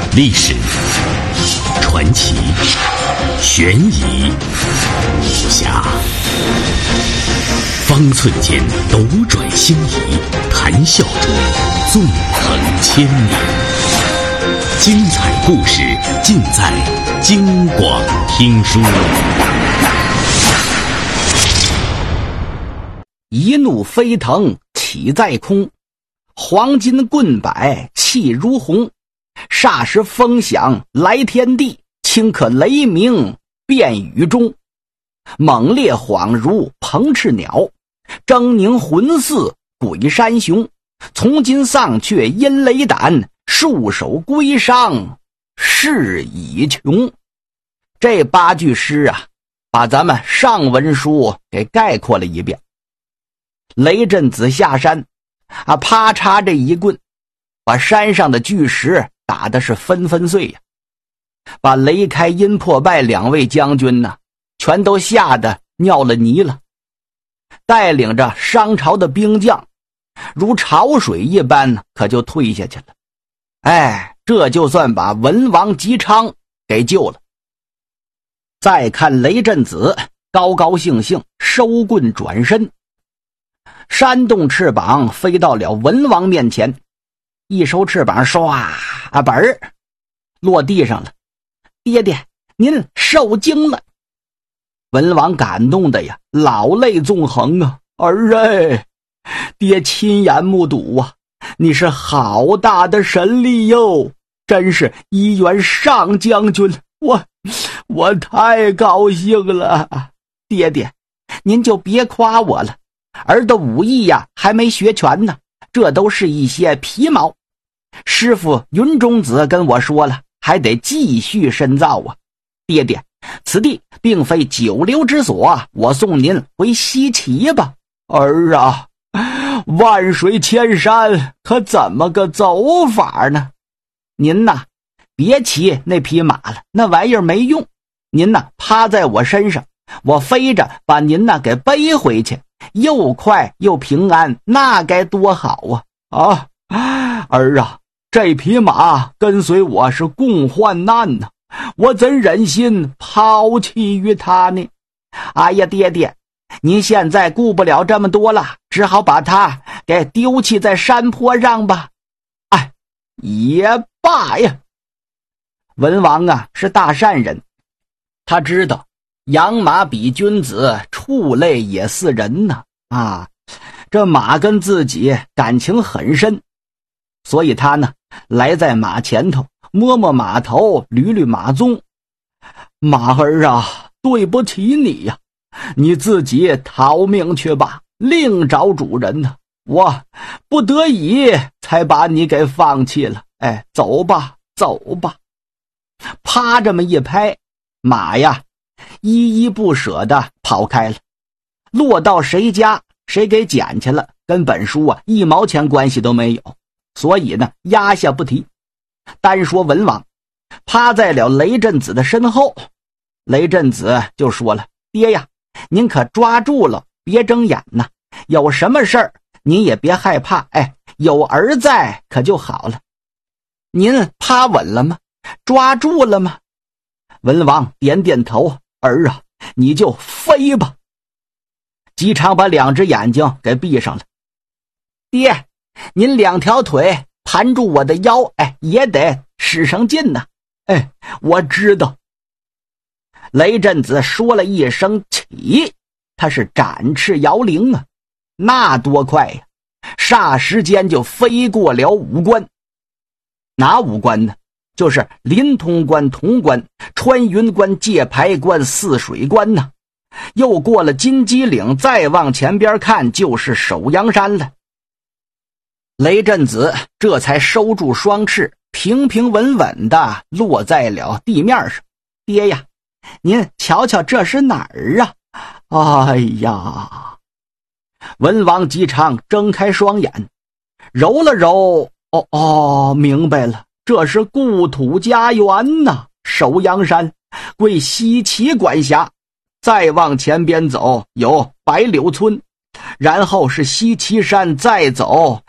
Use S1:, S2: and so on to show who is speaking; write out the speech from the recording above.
S1: 历史、传奇、悬疑、武侠，方寸间斗转星移，谈笑中纵横千年。精彩故事尽在京广听书。
S2: 一怒飞腾起在空，黄金棍摆气如虹。霎时风响来天地，顷刻雷鸣变雨中。猛烈恍如鹏翅鸟，狰狞浑似鬼山雄。从今丧却因雷胆，束手归商事已穷。这8句诗啊，把咱们上文书给概括了一遍。雷震子下山啪嚓这一棍，把山上的巨石打的是纷纷碎呀，把雷开阴破败2位将军呢，全都吓得尿了泥了。带领着商朝的兵将如潮水一般可就退下去了。这就算把文王姬昌给救了。再看雷震子高高兴兴收棍转身，扇动翅膀飞到了文王面前，一收翅膀唰本儿落地上了。爹爹，您受惊了。文王感动的呀老泪纵横啊，儿爹亲眼目睹啊，你是好大的神力哟，真是一员上将军，我太高兴了。爹爹您就别夸我了，儿的武艺呀还没学全呢，这都是一些皮毛。师傅云中子跟我说了，还得继续深造啊。爹爹，此地并非久留之所，我送您回西岐吧。儿啊，万水千山可怎么个走法呢？您呐别骑那匹马了，那玩意儿没用。您呐趴在我身上，我飞着把您呐给背回去，又快又平安，那该多好啊！儿啊，这匹马跟随我是共患难呢，我怎忍心抛弃于他呢？哎呀，爹爹，您现在顾不了这么多了，只好把他给丢弃在山坡上吧。也罢呀。文王啊是大善人，他知道养马比君子，畜类也似人呢。这马跟自己感情很深，所以他呢来在马前头，摸摸马头，捋捋马鬃。马儿啊，对不起你呀，你自己逃命去吧，另找主人呢。我不得已才把你给放弃了。走吧走吧。啪这么一拍，马呀依依不舍地跑开了。落到谁家谁给捡去了，跟本书啊1毛钱关系都没有，所以呢压下不提。单说文王趴在了雷震子的身后，雷震子就说了，爹呀，您可抓住了，别睁眼呐，有什么事儿您也别害怕，有儿在可就好了。您趴稳了吗？抓住了吗？文王点点头，儿啊，你就飞吧。姬昌把2只眼睛给闭上了。爹，您2条腿盘住我的腰，也得使上劲呐。我知道。雷震子说了一声起，他是展翅摇铃啊，那多快呀，霎时间就飞过了5关。哪5关呢？就是临潼关、潼关、穿云关、界牌关、泗水关呢。又过了金鸡岭，再往前边看就是首阳山了。雷震子这才收住双翅，平平稳稳地落在了地面上。爹呀，您瞧瞧这是哪儿啊？哎呀！文王姬昌睁开双眼，揉了揉，明白了，这是故土家园呐，首阳山归西岐管辖。再往前边走有白柳村，然后是西岐山，再走